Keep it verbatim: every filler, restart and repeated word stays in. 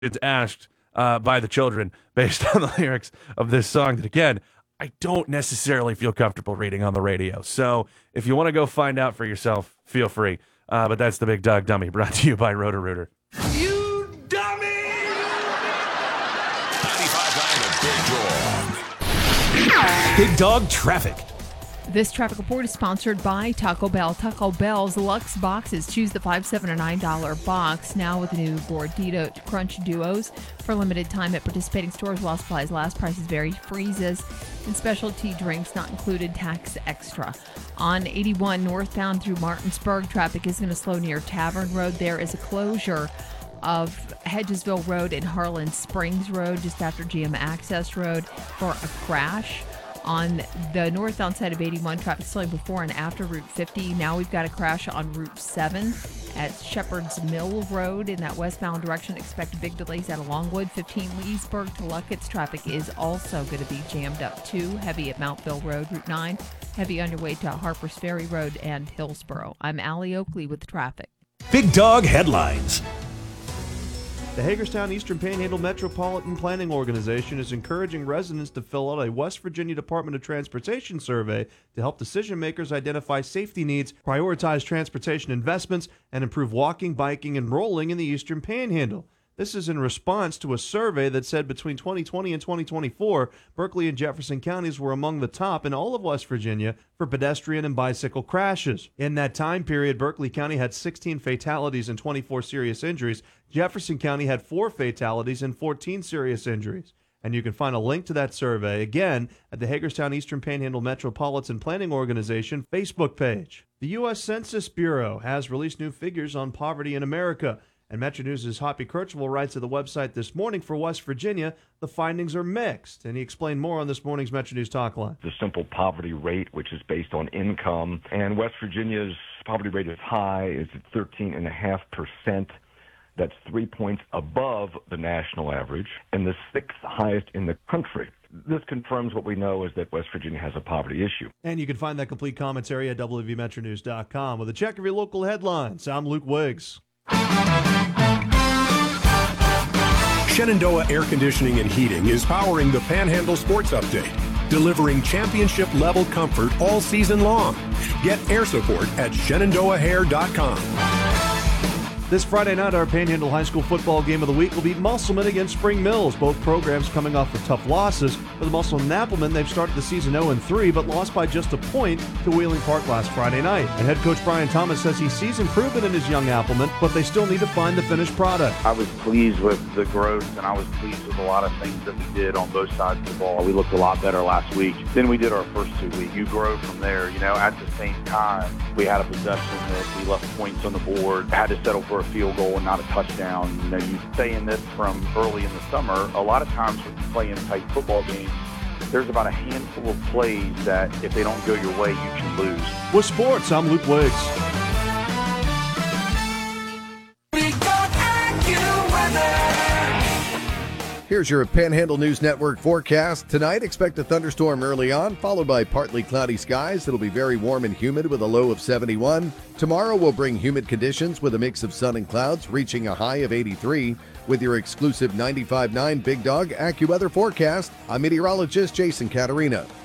it's asked uh, by the children based on the lyrics of this song that, again, I don't necessarily feel comfortable reading on the radio. So if you want to go find out for yourself, feel free. Uh, but that's the Big Dog Dummy, brought to you by Roto-Rooter. You dummy! ninety-five point nine Big Dog. Big Dog Traffic. This traffic report is sponsored by Taco Bell. Taco Bell's Lux Boxes. Choose the five, seven, or nine dollar box. Now with the new Gordito Crunch Duos. For limited time at participating stores while supplies last. Prices vary. Freezes and specialty drinks not included. Tax extra. On eighty-one northbound through Martinsburg, traffic is going to slow near Tavern Road. There is a closure of Hedgesville Road and Harlan Springs Road just after G M Access Road for a crash. On the northbound side of eighty-one, traffic slowing before and after Route fifty. Now we've got a crash on Route seven at Shepherd's Mill Road in that westbound direction. Expect big delays out of Longwood. fifteen Leesburg to Luckett's. Traffic is also going to be jammed up too. Heavy at Mountville Road. Route nine, heavy on your way to Harpers Ferry Road and Hillsboro. I'm Allie Oakley with traffic. Big Dog Headlines. The Hagerstown Eastern Panhandle Metropolitan Planning Organization is encouraging residents to fill out a West Virginia Department of Transportation survey to help decision makers identify safety needs, prioritize transportation investments, and improve walking, biking, and rolling in the Eastern Panhandle. This is in response to a survey that said between twenty twenty and twenty twenty-four, Berkeley and Jefferson counties were among the top in all of West Virginia for pedestrian and bicycle crashes. In that time period, Berkeley County had sixteen fatalities and twenty-four serious injuries. Jefferson County had four fatalities and fourteen serious injuries. And you can find a link to that survey, again, at the Hagerstown Eastern Panhandle Metropolitan Planning Organization Facebook page. The U S Census Bureau has released new figures on poverty in America. And Metro News' Hoppy Kirchwell writes at the website this morning, for West Virginia, the findings are mixed. And he explained more on this morning's Metro News Talk Line. The simple poverty rate, which is based on income. And West Virginia's poverty rate is high. It's at thirteen point five percent. That's three points above the national average and the sixth highest in the country. This confirms what we know is that West Virginia has a poverty issue. And you can find that complete commentary at W V Metro News dot com. With a check of your local headlines, I'm Luke Wiggs. Shenandoah Air Conditioning and Heating is powering the Panhandle Sports Update, delivering championship-level comfort all season long. Get air support at Shenandoah Hair dot com. This Friday night, our Panhandle High School football game of the week will be Musselman against Spring Mills. Both programs coming off of tough losses. For the Musselman Applemen, they've started the season oh and three, but lost by just a point to Wheeling Park last Friday night. And head coach Brian Thomas says he sees improvement in his young Applemen, but they still need to find the finished product. I was pleased with the growth, and I was pleased with a lot of things that we did on both sides of the ball. We looked a lot better last week than we did our first two weeks. You grow from there. You know, at the same time, we had a possession that we left points on the board, had to settle for a field goal and not a touchdown. You know, you stay in this from early in the summer. A lot of times when you play in tight football games, there's about a handful of plays that if they don't go your way, you can lose. With sports, I'm Luke Wiggs. Here's your Panhandle News Network forecast. Tonight, expect a thunderstorm early on, followed by partly cloudy skies. It'll be very warm and humid with a low of seventy-one. Tomorrow will bring humid conditions with a mix of sun and clouds, reaching a high of eighty-three. With your exclusive ninety-five point nine Big Dog AccuWeather forecast, I'm meteorologist Jason Caterina.